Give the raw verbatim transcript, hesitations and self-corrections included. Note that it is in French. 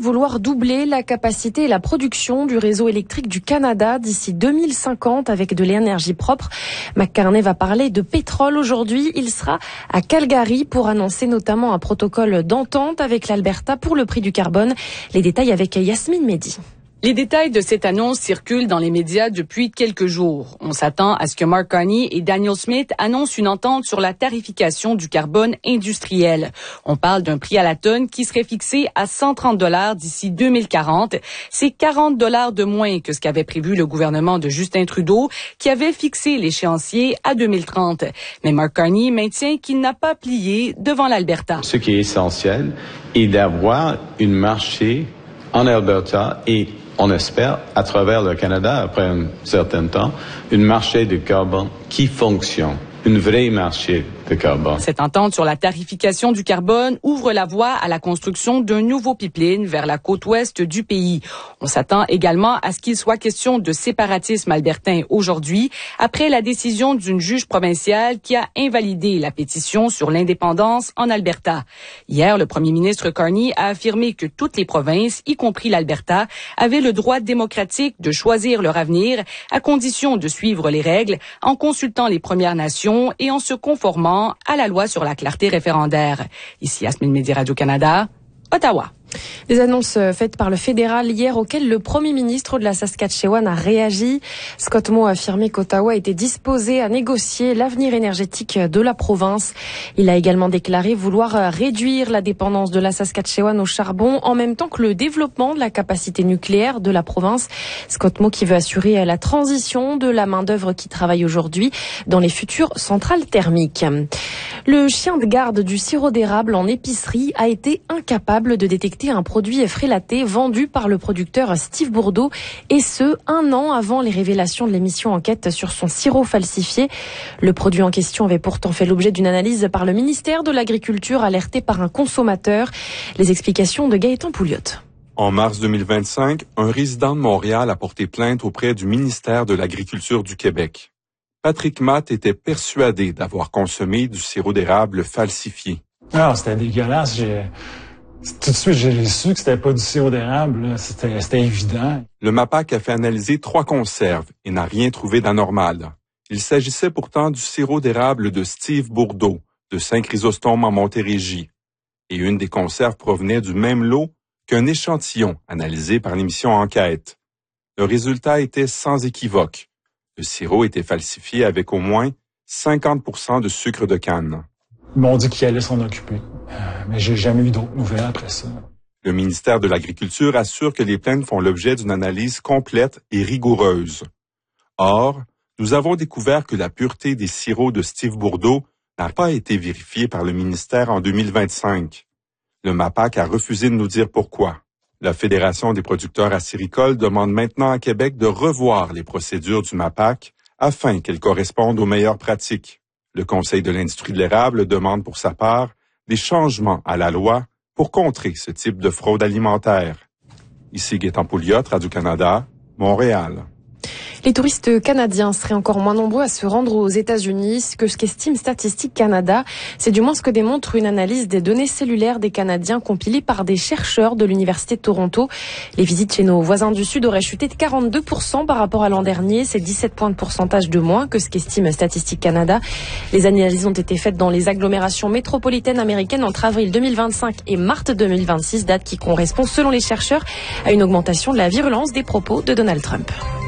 vouloir doubler la capacité et la production du réseau électrique du Canada d'ici deux mille cinquante avec de l'énergie propre. McCartney va parler de pétrole aujourd'hui. Il sera à Calgary pour annoncer notamment un protocole d'entente avec l'Alberta pour le prix du carbone. Les détails avec Yasmine Mehdi. Les détails de cette annonce circulent dans les médias depuis quelques jours. On s'attend à ce que Mark Carney et Daniel Smith annoncent une entente sur la tarification du carbone industriel. On parle d'un prix à la tonne qui serait fixé à cent trente dollars d'ici deux mille quarante. C'est quarante dollars de moins que ce qu'avait prévu le gouvernement de Justin Trudeau, qui avait fixé l'échéancier à deux mille trente. Mais Mark Carney maintient qu'il n'a pas plié devant l'Alberta. Ce qui est essentiel est d'avoir un marché en Alberta et on espère, à travers le Canada, après un certain temps, un marché de carbone qui fonctionne, un vrai marché de carbone. Cette entente sur la tarification du carbone ouvre la voie à la construction d'un nouveau pipeline vers la côte ouest du pays. On s'attend également à ce qu'il soit question de séparatisme albertain aujourd'hui, après la décision d'une juge provinciale qui a invalidé la pétition sur l'indépendance en Alberta. Hier, le premier ministre Carney a affirmé que toutes les provinces, y compris l'Alberta, avaient le droit démocratique de choisir leur avenir à condition de suivre les règles en consultant les Premières Nations et en se conformant à la loi sur la clarté référendaire. Ici, Yasmine Mehdi, Radio-Canada, Ottawa. Des annonces faites par le fédéral hier auxquelles le premier ministre de la Saskatchewan a réagi. Scott Moe a affirmé qu'Ottawa était disposé à négocier l'avenir énergétique de la province. Il a également déclaré vouloir réduire la dépendance de la Saskatchewan au charbon en même temps que le développement de la capacité nucléaire de la province. Scott Moe qui veut assurer la transition de la main-d'œuvre qui travaille aujourd'hui dans les futures centrales thermiques. Le chien de garde du sirop d'érable en épicerie a été incapable de détecter un produit frélaté vendu par le producteur Steve Bourdeau, et ce, un an avant les révélations de l'émission Enquête sur son sirop falsifié. Le produit en question avait pourtant fait l'objet d'une analyse par le ministère de l'Agriculture, alerté par un consommateur. Les explications de Gaëtan Pouliot. En mars deux mille vingt-cinq, un résident de Montréal a porté plainte auprès du ministère de l'Agriculture du Québec. Patrick Matt était persuadé d'avoir consommé du sirop d'érable falsifié. Ah, c'était dégueulasse. J'ai... Tout de suite, j'ai su que c'était pas du sirop d'érable. C'était, c'était évident. Le MAPAQ a fait analyser trois conserves et n'a rien trouvé d'anormal. Il s'agissait pourtant du sirop d'érable de Steve Bourdeau, de Saint-Chrysostome en Montérégie. Et une des conserves provenait du même lot qu'un échantillon analysé par l'émission Enquête. Le résultat était sans équivoque. Le sirop était falsifié avec au moins cinquante pour cent de sucre de canne. Ils m'ont dit qu'ils allaient s'en occuper, euh, mais j'ai jamais eu d'autres nouvelles après ça. Le ministère de l'Agriculture assure que les plaintes font l'objet d'une analyse complète et rigoureuse. Or, nous avons découvert que la pureté des sirops de Steve Bourdeau n'a pas été vérifiée par le ministère en deux mille vingt-cinq. Le MAPAQ a refusé de nous dire pourquoi. La Fédération des producteurs acéricoles demande maintenant à Québec de revoir les procédures du MAPAQ afin qu'elles correspondent aux meilleures pratiques. Le Conseil de l'industrie de l'érable demande pour sa part des changements à la loi pour contrer ce type de fraude alimentaire. Ici Gaëtan Pouliot, Radio-Canada, Montréal. Les touristes canadiens seraient encore moins nombreux à se rendre aux États-Unis que ce qu'estime Statistique Canada. C'est du moins ce que démontre une analyse des données cellulaires des Canadiens compilées par des chercheurs de l'Université de Toronto. Les visites chez nos voisins du Sud auraient chuté de quarante-deux pour cent par rapport à l'an dernier. C'est dix-sept points de pourcentage de moins que ce qu'estime Statistique Canada. Les analyses ont été faites dans les agglomérations métropolitaines américaines entre avril deux mille vingt-cinq et mars deux mille vingt-six, date qui correspond, selon les chercheurs, à une augmentation de la virulence des propos de Donald Trump.